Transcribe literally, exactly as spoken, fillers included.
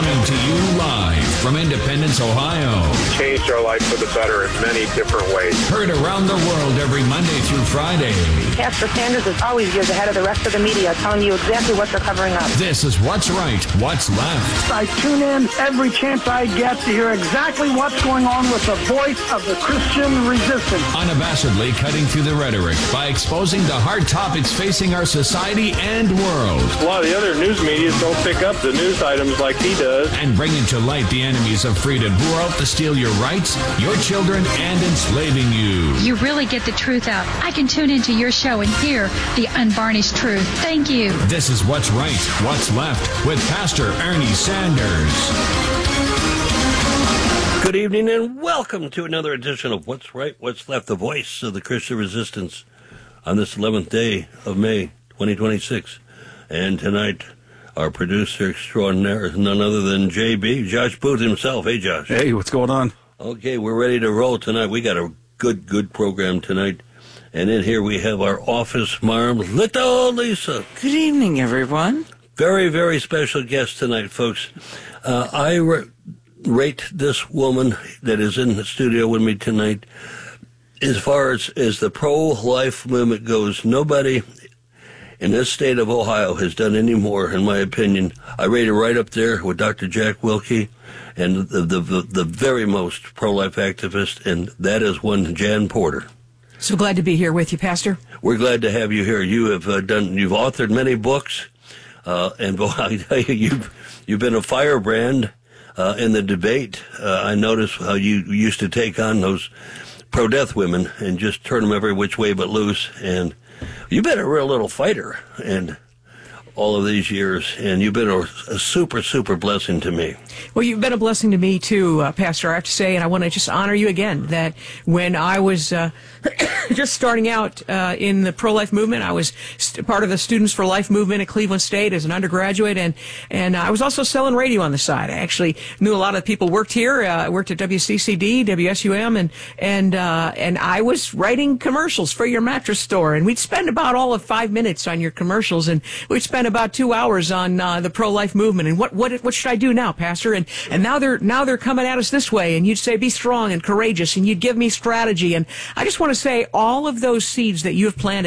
Coming to you live from Independence, Ohio. Changed our life for the better in many different ways. Heard around the world every Monday through Friday. Pastor Sanders is always years ahead of the rest of the media, telling you exactly what they're covering up. This is What's Right, What's Left. I tune in every chance I get to hear exactly what's going on with the voice of the Christian resistance. Unabashedly cutting through the rhetoric by exposing the hard topics facing our society and world. A lot of the other news media don't pick up the news items like he does. And bringing to light the enemies of freedom who are out to steal your rights, your children, and enslaving you. You really get the truth out. I can tune into your show and hear the unvarnished truth. Thank you. This is What's Right, What's Left with Pastor Ernie Sanders. Good evening and welcome to another edition of What's Right, What's Left, the voice of the Christian resistance on this eleventh day of May, twenty twenty-six. And tonight, our producer extraordinaire is none other than J B, Josh Booth himself. Hey, Josh. Hey, what's going on? Okay, we're ready to roll tonight. We got a good, good program tonight. And in here we have our office mom, little Lisa. Good evening, everyone. Very, very special guest tonight, folks. Uh, I ra- rate this woman that is in the studio with me tonight. As far as, as the pro-life movement goes, nobody in this state of Ohio has done any more, in my opinion. I rate her right up there with Doctor Jack Wilkie and the, the, the, the very most pro-life activist, and that is one Jan Porter. So glad to be here with you, Pastor. We're glad to have you here. You have uh, done, you've authored many books, uh, and boy, I tell you, you've, you've been a firebrand uh, in the debate. Uh, I noticed how you used to take on those pro-death women and just turn them every which way but loose, and you've been a real little fighter in all of these years, and you've been a, a super, super blessing to me. Well, you've been a blessing to me, too, uh, Pastor, I have to say, and I want to just honor you again, that when I was uh, just starting out uh, in the pro-life movement, I was st- part of the Students for Life movement at Cleveland State as an undergraduate, and, and I was also selling radio on the side. I actually knew a lot of people worked here. Uh, I worked at W C C D, W S U M, and and uh, and I was writing commercials for your mattress store, and we'd spend about all of five minutes on your commercials, and we'd spend about two hours on uh, the pro-life movement, and what what what should I do now, Pastor? And and now they're now they're coming at us this way, and you'd say be strong and courageous, and you'd give me strategy, and I just want to say all of those seeds that you have planted